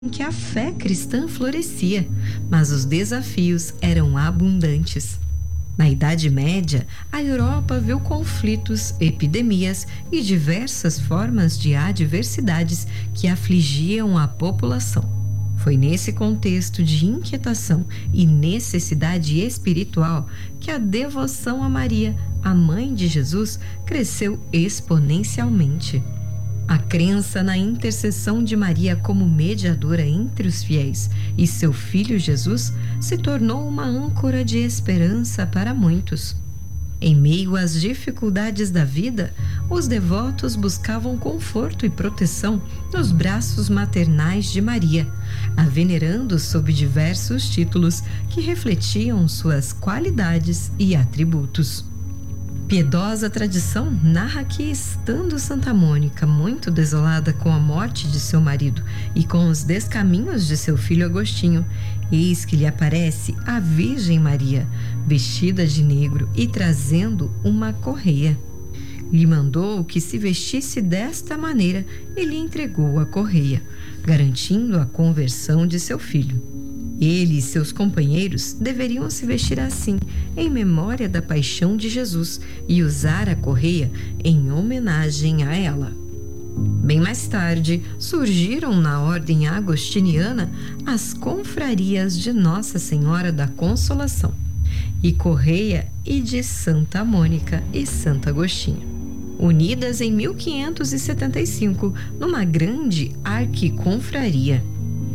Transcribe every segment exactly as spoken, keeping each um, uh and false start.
em que a fé cristã florescia, mas os desafios eram abundantes. Na Idade Média, a Europa viu conflitos, epidemias e diversas formas de adversidades que afligiam a população. Foi nesse contexto de inquietação e necessidade espiritual que a devoção a Maria, a mãe de Jesus, cresceu exponencialmente. A crença na intercessão de Maria como mediadora entre os fiéis e seu filho Jesus se tornou uma âncora de esperança para muitos. Em meio às dificuldades da vida, os devotos buscavam conforto e proteção nos braços maternais de Maria, a venerando sob diversos títulos que refletiam suas qualidades e atributos. Piedosa tradição narra que, estando Santa Mônica muito desolada com a morte de seu marido e com os descaminhos de seu filho Agostinho, eis que lhe aparece a Virgem Maria, vestida de negro e trazendo uma correia. Lhe mandou que se vestisse desta maneira e lhe entregou a correia, garantindo a conversão de seu filho. Ele e seus companheiros deveriam se vestir assim, em memória da paixão de Jesus, e usar a correia em homenagem a ela. Bem mais tarde, surgiram na ordem agostiniana as confrarias de Nossa Senhora da Consolação, e Correia e de Santa Mônica e Santo Agostinho, unidas em mil quinhentos e setenta e cinco numa grande arquiconfraria.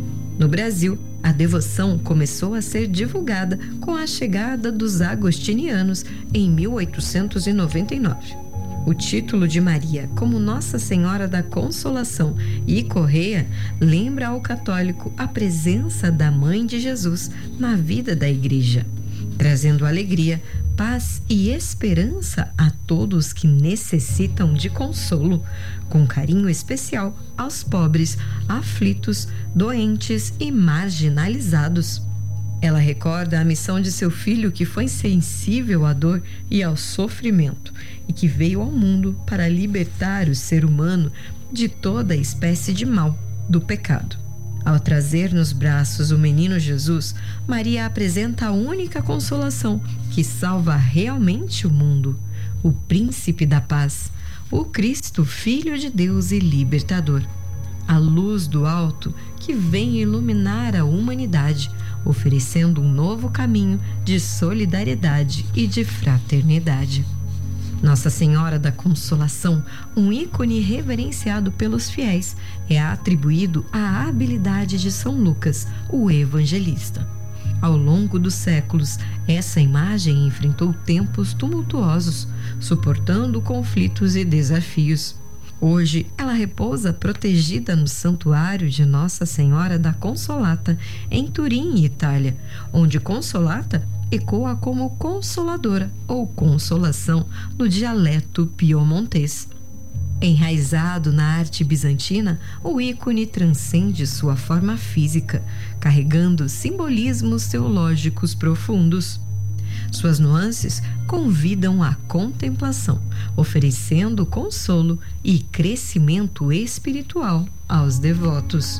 No Brasil, a devoção começou a ser divulgada com a chegada dos agostinianos em mil oitocentos e noventa e nove. O título de Maria como Nossa Senhora da Consolação e Correia lembra ao católico a presença da Mãe de Jesus na vida da Igreja, trazendo alegria, paz e esperança a todos que necessitam de consolo, com carinho especial aos pobres, aflitos, doentes e marginalizados. Ela recorda a missão de seu filho, que foi sensível à dor e ao sofrimento e que veio ao mundo para libertar o ser humano de toda espécie de mal, do pecado. Ao trazer nos braços o menino Jesus, Maria apresenta a única consolação que salva realmente o mundo: o Príncipe da Paz, o Cristo, Filho de Deus e Libertador. A luz do alto que vem iluminar a humanidade, oferecendo um novo caminho de solidariedade e de fraternidade. Nossa Senhora da Consolação, um ícone reverenciado pelos fiéis, é atribuído à habilidade de São Lucas, o evangelista. Ao longo dos séculos, essa imagem enfrentou tempos tumultuosos, suportando conflitos e desafios. Hoje, ela repousa protegida no Santuário de Nossa Senhora da Consolata, em Turim, Itália, onde Consolata ecoa como consoladora ou consolação no dialeto piemontês. Enraizado na arte bizantina, o ícone transcende sua forma física, carregando simbolismos teológicos profundos. Suas nuances convidam à contemplação, oferecendo consolo e crescimento espiritual aos devotos.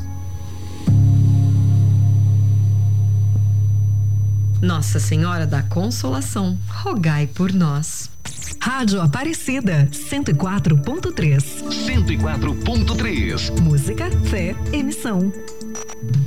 Nossa Senhora da Consolação, rogai por nós. Rádio Aparecida, cento e quatro ponto três. cento e quatro ponto três. Música, fé, emissão.